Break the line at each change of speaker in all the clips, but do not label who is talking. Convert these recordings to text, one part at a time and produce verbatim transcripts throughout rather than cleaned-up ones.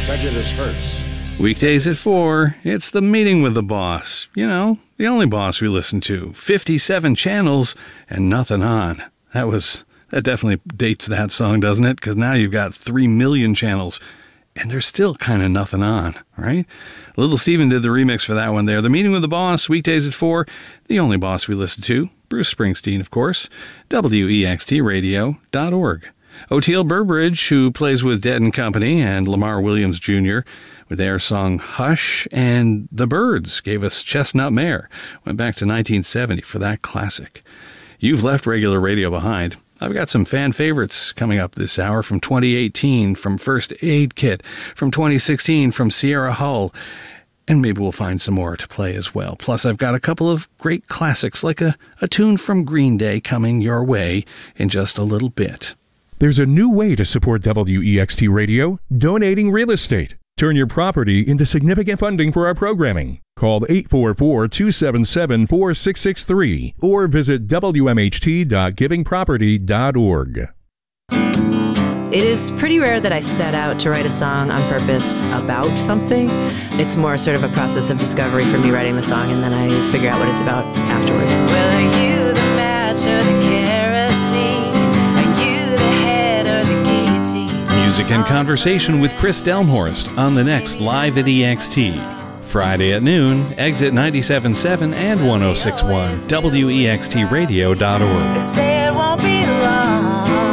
Prejudice hurts.
Weekdays at four, it's The Meeting with the Boss. You know, the only boss we listen to. fifty-seven channels and nothing on. That was, that definitely dates that song, doesn't it? Because now you've got three million channels and there's still kind of nothing on, right? Little Steven did the remix for that one there. The Meeting with the Boss, weekdays at four, the only boss we listen to. Bruce Springsteen, of course. W E X T radio dot org. Oteil Burbridge, who plays with Dead and Company, and Lamar Williams Junior with their song Hush, and The Byrds gave us Chestnut Mare. Went back to nineteen seventy for that classic. You've left regular radio behind. I've got some fan favorites coming up this hour from twenty eighteen, from First Aid Kit, from twenty sixteen, from Sierra Hull, and maybe we'll find some more to play as well. Plus, I've got a couple of great classics, like a, a tune from Green Day coming your way in just a little bit.
There's a new way to support W E X T Radio, donating real estate. Turn your property into significant funding for our programming. Call eight four four, two seven seven, four six six three or visit W M H T dot giving property dot org.
It is pretty rare that I set out to write a song on purpose about something. It's more sort of a process of discovery for me writing the song, and then I figure out what it's about afterwards.
Well, are you the match or the kerosene? Are you the head or the guillotine?
Music and conversation with Chris Delmhorst on the next Live at E X T. Friday at noon, exit ninety-seven point seven and one oh six point one, W E X T radio dot org.
They say it won't be long.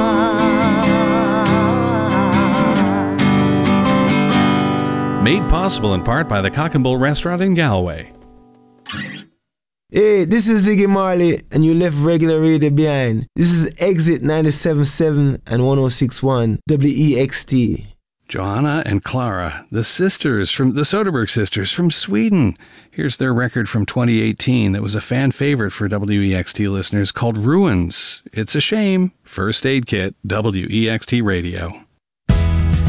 Made possible in part by the Cock and Bull Restaurant in Galway.
Hey, this is Ziggy Marley, and you left regular radio behind. This is Exit ninety-seven point seven and one oh six point one, W E X T.
Johanna and Clara, the sisters from the Soderbergh sisters from Sweden. Here's their record from twenty eighteen that was a fan favorite for W E X T listeners called Ruins. It's a shame. First Aid Kit, W E X T Radio.